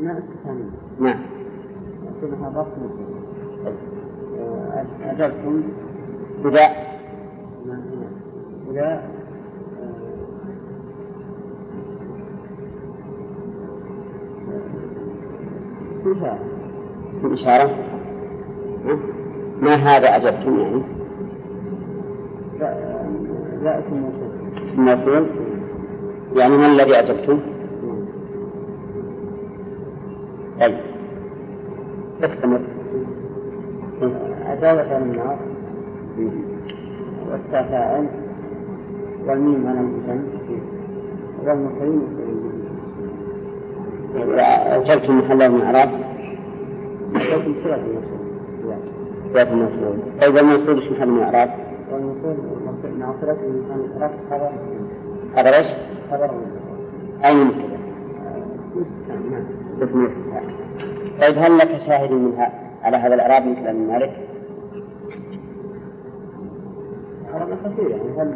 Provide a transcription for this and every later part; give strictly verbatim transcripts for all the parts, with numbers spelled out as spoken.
ما استفهامي. نعم. لكنها ضبط أجبتم إذا إذا اسم إشارة. اسم إشارة. ما هذا أجبتم يعني؟ لا لا اسم موصول. اسم موصول يعني ما الذي أجبتم؟ طيب استمر. أجابة عن النار والتفاعل والميم على الجنب والمصرين أجبتم محله من إعراب. أجبتم صلة الموصول. صلة الموصول. طيب الموصول إيش محل من إعراب؟ والموصول مع صلة الموصول خبر. خبر إيش؟ خبر. أين مبتدأ؟ اسم الاستفهام. طيب هل لك شاهد منها على هذا الإعراب من كلام مالك؟ أعراب كثير يعني هل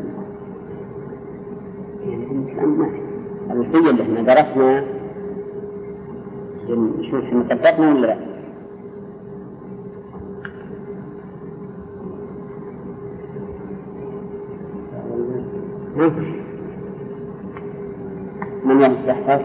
يعني من كلام مالك الفيل اللي احنا درسنا نشوف احنا طبقنا ولا لا؟ من يحفظ؟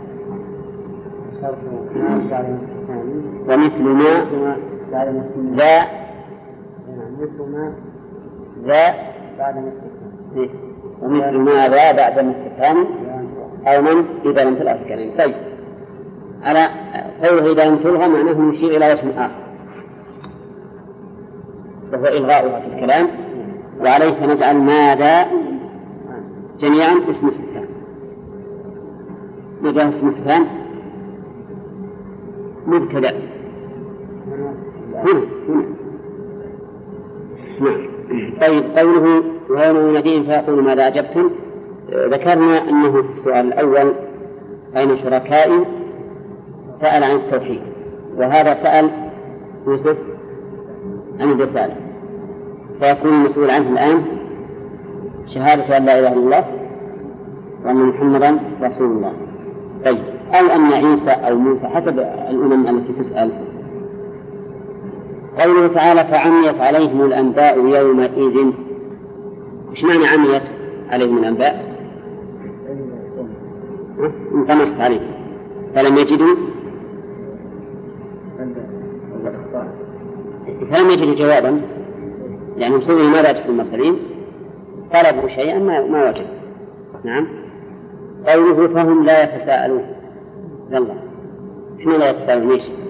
ومثل ما ذا مثل ما ذا بعد الاستفهام. ومثل ما ذا بعد الاستفهام أو من إذا لم تلغى الكلام. طيب على قوله إذا لم تلغى معناه يشير إلى اسم آخر وهو إلغاؤها في الكلام، وعليه فنجعل ماذا جميعا اسم استفهام. ماذا اسم استفهام؟ مبتدأ هنا هنا. نعم. طيب قوله ويوم يناديهم فيقول ماذا أجبتم، ذكرنا أنه في السؤال الأول أين شركائي سأل عن التوحيد، وهذا سأل يوسف عن الرسالة، فيكون المسؤول عنه الآن شهادة أن لا إله إلا الله وأن محمدا رسول الله. طيب أو أن عيسى أو موسى حسب الأمم التي تسأل. قوله تعالى فعميت عليهم الأنباء يومئذ، إيش معنى عميت عليهم الأنباء؟ انطمست عليهم فلم يجدوا فلم يجدوا جوابا، يعني سئلوا ماذا تكون المرسلين طلبوا شيئا ما, ما وجدوا. نعم. قوله فهم لا يتساءلون، يلا شنو لا يتساءلون؟ ليش؟